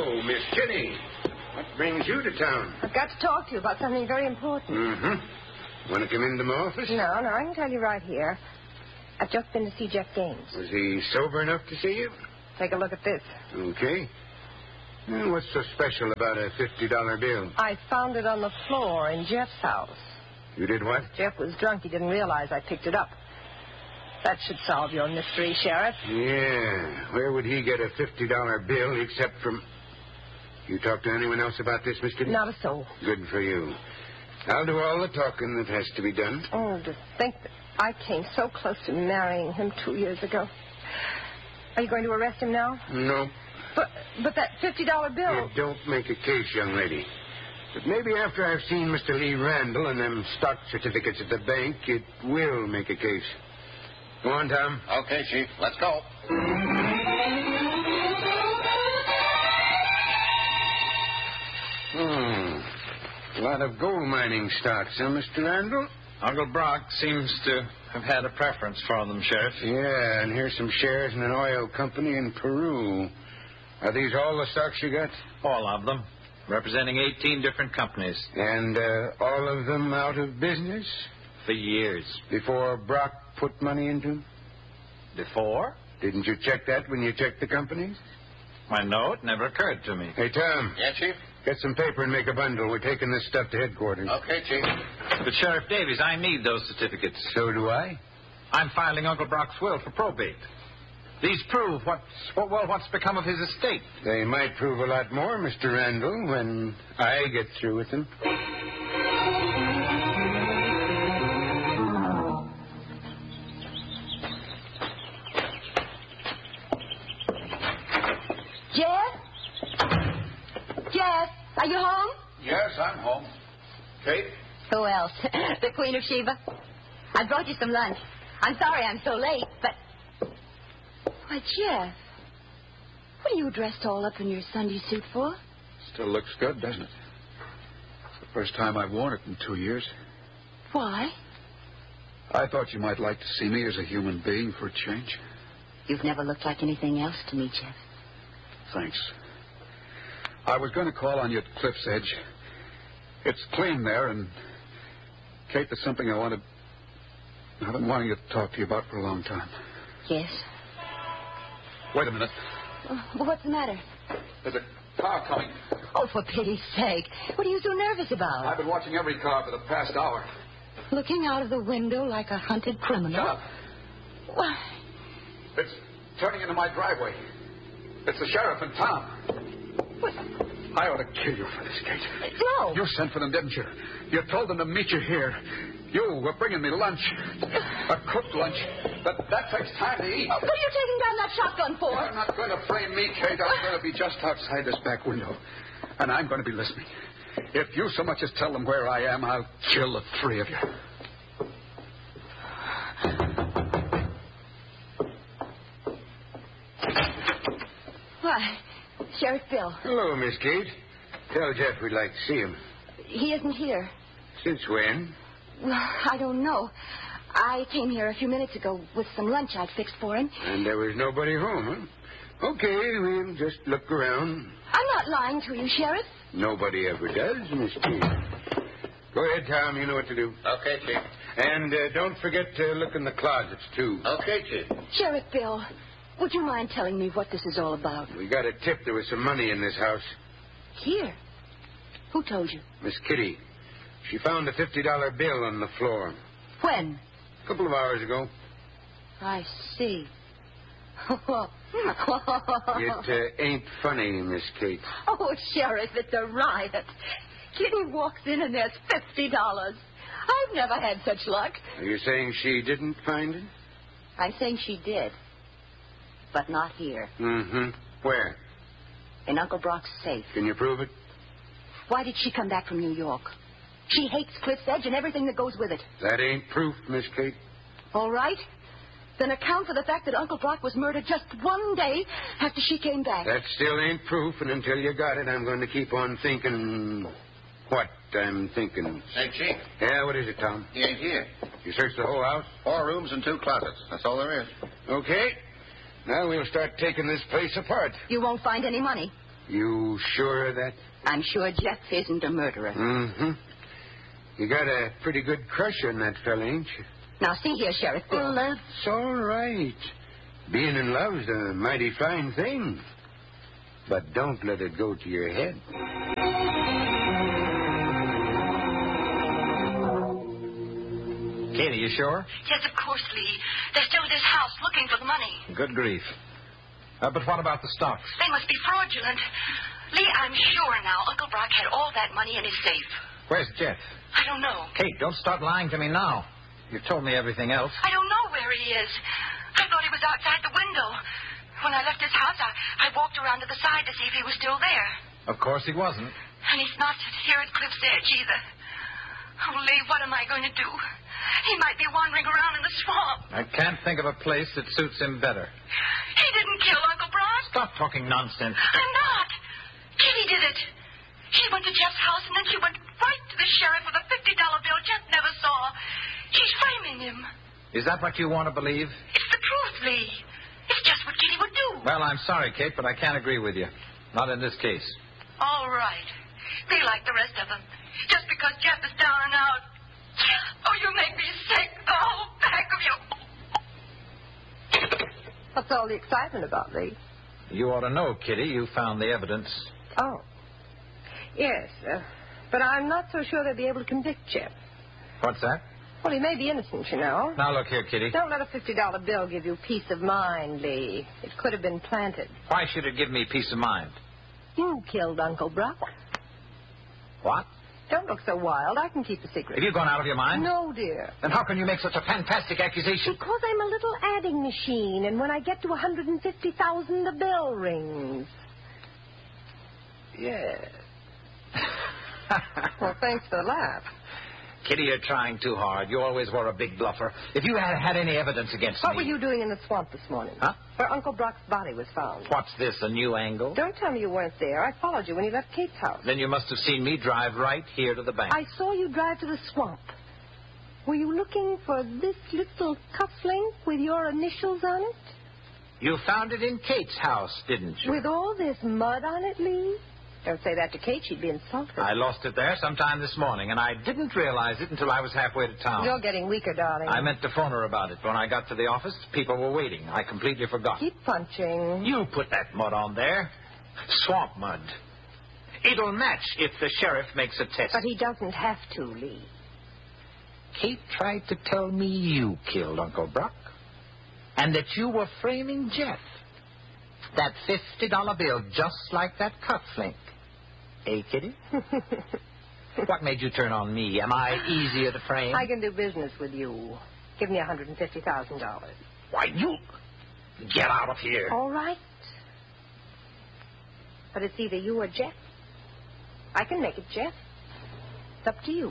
Hello, Miss Kitty. What brings you to town? I've got to talk to you about something very important. Mm-hmm. Want to come into my office? No, I can tell you right here. I've just been to see Jeff Gaines. Was he sober enough to see you? Take a look at this. Okay. Well, what's so special about a $50 bill? I found it on the floor in Jeff's house. You did what? Jeff was drunk. He didn't realize I picked it up. That should solve your mystery, Sheriff. Yeah. Where would he get a $50 bill except from... You talked to anyone else about this, Miss Kitty? Not a soul. Good for you. I'll do all the talking that has to be done. Oh, to think that I came so close to marrying him 2 years ago. Are you going to arrest him now? No. But that $50 bill... You don't make a case, young lady. But maybe after I've seen Mr. Lee Randall and them stock certificates at the bank, it will make a case. Go on, Tom. Okay, Chief. Let's go. A lot of gold mining stocks, huh, Mr. Randall? Uncle Brock seems to have had a preference for them, Sheriff. Yeah, and here's some shares in an oil company in Peru. Are these all the stocks you got? All of them, representing 18 different companies. And all of them out of business? For years. Before Brock put money into them? Before? Didn't you check that when you checked the companies? Why, no, it never occurred to me. Hey, Tom. Yeah, Chief? Get some paper and make a bundle. We're taking this stuff to headquarters. Okay, Chief. But, Sheriff Davies, I need those certificates. So do I. I'm filing Uncle Brock's will for probate. These prove what's become of his estate. They might prove a lot more, Mr. Randall, when I get through with them. Jeff, are you home? Yes, I'm home. Kate? Who else? The Queen of Sheba. I brought you some lunch. I'm sorry I'm so late, but... Why, Jeff, what are you dressed all up in your Sunday suit for? Still looks good, doesn't it? It's the first time I've worn it in 2 years. Why? I thought you might like to see me as a human being for a change. You've never looked like anything else to me, Jeff. Thanks. I was going to call on you at Cliff's Edge. It's clean there, and... Kate, there's something I've been wanting to talk to you about for a long time. Yes? Wait a minute. Well, what's the matter? There's a car coming. Oh, for pity's sake. What are you so nervous about? I've been watching every car for the past hour. Looking out of the window like a hunted criminal? Shut up. Why? It's turning into my driveway. It's the sheriff and Tom. What? I ought to kill you for this, Kate. No. You sent for them, didn't you? You told them to meet you here. You were bringing me lunch. A cooked lunch. That takes time to eat. What are you taking down that shotgun for? You're not going to frame me, Kate. I'm going to be just outside this back window. And I'm going to be listening. If you so much as tell them where I am, I'll kill the three of you. Why, Sheriff Bill. Hello, Miss Kate. Tell Jeff we'd like to see him. He isn't here. Since when? Well, I don't know. I came here a few minutes ago with some lunch I'd fixed for him. And there was nobody home, huh? Okay, we'll just look around. I'm not lying to you, Sheriff. Nobody ever does, Miss Kate. Go ahead, Tom. You know what to do. Okay, Chief. And don't forget to look in the closets, too. Okay, Chief. Sheriff Bill, would you mind telling me what this is all about? We got a tip there was some money in this house. Here? Who told you? Miss Kitty. She found a $50 bill on the floor. When? A couple of hours ago. I see. It ain't funny, Miss Kate. Oh, Sheriff, it's a riot. Kitty walks in and there's $50. I've never had such luck. Are you saying she didn't find it? I'm saying she did. But not here. Mm-hmm. Where? In Uncle Brock's safe. Can you prove it? Why did she come back from New York? She hates Cliff's Edge and everything that goes with it. That ain't proof, Miss Kate. All right. Then account for the fact that Uncle Brock was murdered just one day after she came back. That still ain't proof, and until you got it, I'm going to keep on thinking what I'm thinking. Hey, Chief. Yeah, what is it, Tom? He ain't here. You searched the whole house? 4 rooms and 2 closets. That's all there is. Okay. Now we'll start taking this place apart. You won't find any money. You sure of that? I'm sure Jeff isn't a murderer. Mm-hmm. You got a pretty good crush on that fella, ain't you? Now, see here, Sheriff Bill. Well, that's all right. Being in love's a mighty fine thing. But don't let it go to your head. Katie, you sure? Yes, of course, Lee. They're still at his house looking for the money. Good grief. But what about the stocks? They must be fraudulent. Lee, I'm sure now Uncle Brock had all that money in his safe. Where's Jeff? I don't know. Kate, don't start lying to me now. You've told me everything else. I don't know where he is. I thought he was outside the window. When I left his house, I walked around to the side to see if he was still there. Of course he wasn't. And he's not here at Cliff's Edge either. Oh, Lee, what am I going to do? He might be wandering around in the swamp. I can't think of a place that suits him better. He didn't kill Uncle Brock. Stop talking nonsense. I'm not. Kitty did it. She went to Jeff's house, and then she went right to the sheriff with a $50 bill Jeff never saw. She's framing him. Is that what you want to believe? It's the truth, Lee. It's just what Kitty would do. Well, I'm sorry, Kate, but I can't agree with you. Not in this case. All right. Be like the rest of them. Just because Jeff is down and out. Oh, you make me sick, the whole pack of you. What's all the excitement about, Lee? You ought to know, Kitty. You found the evidence. Oh. Yes, but I'm not so sure they'll be able to convict Jeff. What's that? Well, he may be innocent, you know. Now, look here, Kitty. Don't let a $50 bill give you peace of mind, Lee. It could have been planted. Why should it give me peace of mind? You killed Uncle Brock. What? Don't look so wild. I can keep a secret. Have you gone out of your mind? No, dear. Then how can you make such a fantastic accusation? Because I'm a little adding machine, and when I get to 150,000, the bell rings. Yes. Well, thanks for the laugh. Kitty, you're trying too hard. You always were a big bluffer. If you had any evidence against What me... were you doing in the swamp this morning? Huh? Where Uncle Brock's body was found. What's this, a new angle? Don't tell me you weren't there. I followed you when you left Kate's house. Then you must have seen me drive right here to the bank. I saw you drive to the swamp. Were you looking for this little cufflink with your initials on it? You found it in Kate's house, didn't you? With all this mud on it, Lee? Don't say that to Kate. She'd be insulted. I lost it there sometime this morning, and I didn't realize it until I was halfway to town. You're getting weaker, darling. I meant to phone her about it. When I got to the office, people were waiting. I completely forgot. Keep punching. You put that mud on there. Swamp mud. It'll match if the sheriff makes a test. But he doesn't have to, Lee. Kate tried to tell me you killed Uncle Brock, and that you were framing Jeff. That $50 bill, just like that cufflink. Eh, Kitty? What made you turn on me? Am I easier to frame? I can do business with you. Give me $150,000. Why, you... Get out of here. All right. But it's either you or Jeff. I can make it Jeff. It's up to you.